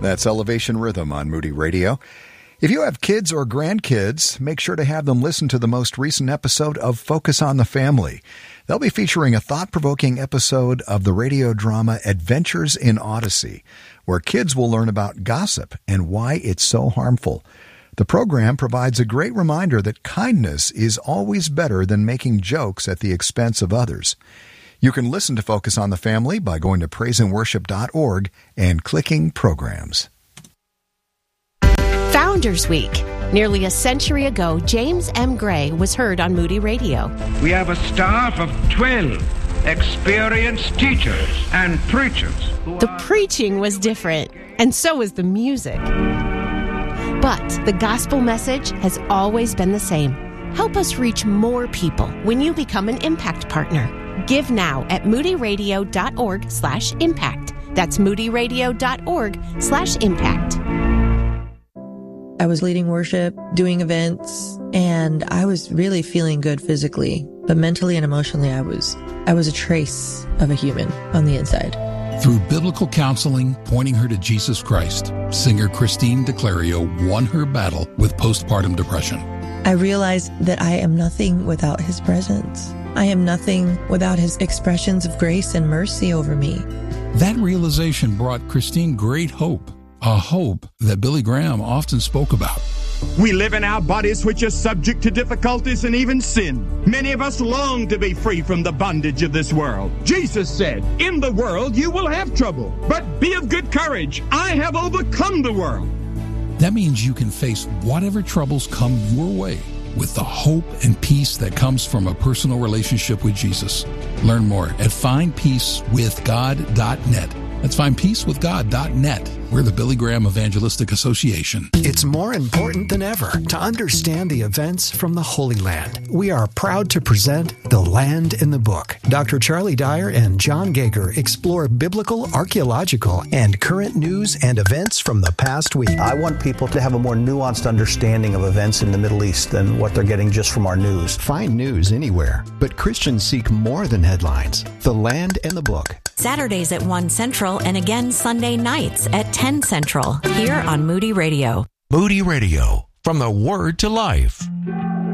That's Elevation Rhythm on Moody Radio. If you have kids or grandkids, make sure to have them listen to the most recent episode of Focus on the Family. They'll be featuring a thought-provoking episode of the radio drama Adventures in Odyssey, where kids will learn about gossip and why it's so harmful. The program provides a great reminder that kindness is always better than making jokes at the expense of others. You can listen to Focus on the Family by going to praiseandworship.org and clicking Programs. Founders Week. Nearly a century ago, James M. Gray was heard on Moody Radio. We have a staff of 12 experienced teachers and preachers. The preaching was different, and so was the music. But the gospel message has always been the same. Help us reach more people when you become an Impact Partner. Give now at moodyradio.org/impact. That's moodyradio.org/impact. I was leading worship, doing events, and I was really feeling good physically. But mentally and emotionally, I was a trace of a human on the inside. Through biblical counseling, pointing her to Jesus Christ, singer Christine DeClario won her battle with postpartum depression. I realized that I am nothing without His presence. I am nothing without His expressions of grace and mercy over me. That realization brought Christine great hope, a hope that Billy Graham often spoke about. We live in our bodies which are subject to difficulties and even sin. Many of us long to be free from the bondage of this world. Jesus said, "In the world you will have trouble, but be of good courage. I have overcome the world." That means you can face whatever troubles come your way with the hope and peace that comes from a personal relationship with Jesus. Learn more at findpeacewithgod.net. That's findpeacewithgod.net. We're the Billy Graham Evangelistic Association. It's more important than ever to understand the events from the Holy Land. We are proud to present The Land in the Book. Dr. Charlie Dyer and John Gager explore biblical, archaeological, and current news and events from the past week. I want people to have a more nuanced understanding of events in the Middle East than what they're getting just from our news. Find news anywhere, but Christians seek more than headlines. The Land in the Book. Saturdays at 1 Central and again Sunday nights at 10 Central here on Moody Radio. Moody Radio, from the Word to Life.